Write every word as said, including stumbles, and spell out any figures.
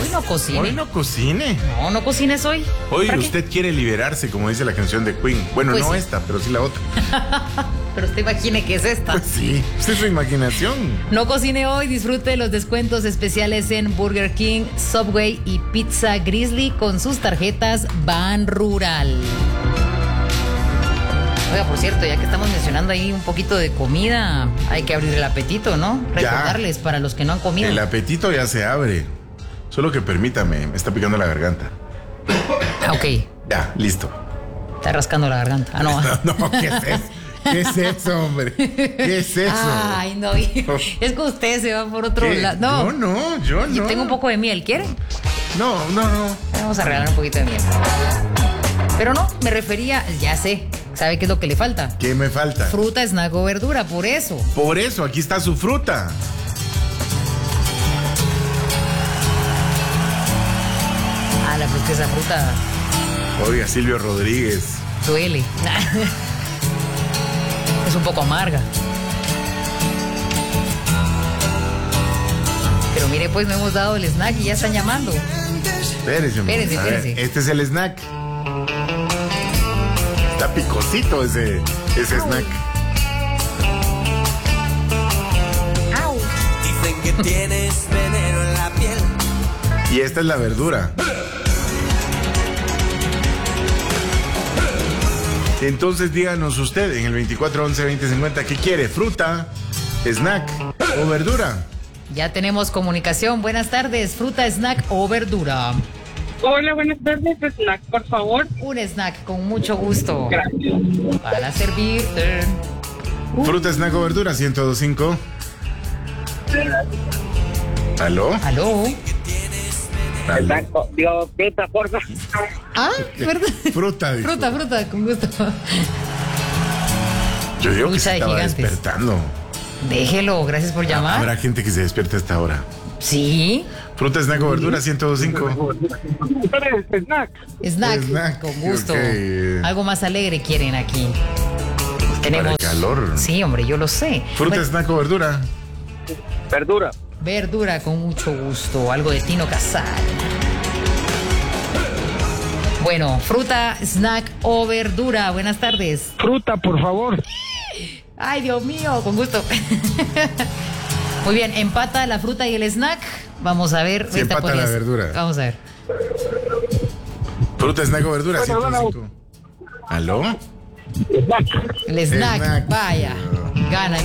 Hoy no cocine. Hoy no cocine. No, no cocines hoy. Hoy ¿Para usted qué? quiere liberarse, como dice la canción de Queen. Bueno, Pues no sí. esta, pero sí la otra. Pero usted imagine que es esta. Pues sí, esa es su imaginación. No cocine hoy, disfrute de los descuentos especiales en Burger King, Subway y Pizza Grizzly con sus tarjetas Ban Rural. Oiga, por cierto, ya que estamos mencionando ahí un poquito de comida, hay que abrir el apetito, ¿no? Recordarles para los que no han comido. El apetito ya se abre. Solo que permítame, me está picando la garganta. Ah, ok. Ya, listo. Está rascando la garganta. Ah, no. No, no, ¿qué es eso? ¿Qué es eso, hombre? ¿Qué es eso? Ay, no. Es que usted se va por otro ¿Qué? lado. No, no, no, yo no. Yo tengo un poco de miel, ¿quiere? No, no, no. Vamos a regalar un poquito de miel. Pero no, me refería, ya sé, ¿sabe qué es lo que le falta? ¿Qué me falta? Fruta, snack o verdura, por eso. Por eso, aquí está su fruta. Ah, la fruta, esa fruta Oiga, Silvio Rodríguez. duele. Es un poco amarga. Pero mire, pues no hemos dado el snack y ya están llamando. Espérese, hombre. Espérese, A ver, espérese. este es el snack. Está picosito ese, ese snack. ¡Au! Dicen que tienes veneno en la piel. Y esta es la verdura. Entonces díganos usted en el veinticuatro once veinte cincuenta qué quiere, fruta, snack o verdura. Ya tenemos comunicación. Buenas tardes, fruta, snack o verdura. Hola, buenas tardes, snack, por favor. Un snack con mucho gusto. Gracias. Para servirte. Fruta, snack o verdura, ciento dos punto cinco. ¿Aló? ¿Aló? ¿Aló? Exacto. Digo, fruta, por favor. Ah, ¿verdad? Fruta, dijo. Fruta, fruta, con gusto. Yo digo que Lucha se de estaba gigantes. despertando. Déjelo, gracias por llamar. Habrá gente que se despierte a esta hora. Sí, Fruta, snack o verdura, ciento dos punto cinco. Snack. snack, Snack, con gusto. ok. Algo más alegre quieren aquí. Tenemos calor. Sí, hombre, yo lo sé. Fruta, Bueno, snack o verdura. Verdura. verdura con mucho gusto, algo de Tino Casal. Bueno, fruta, snack o verdura. Buenas tardes. Fruta, por favor. Ay, Dios mío, con gusto. Muy bien, empata la fruta y el snack. Vamos a ver. Sí, esta empata podría la ser- verdura. Vamos a ver. Fruta, snack o verdura, Bueno, ciento dos bueno. punto cinco. ¿Aló? El snack, Snack. vaya, gana.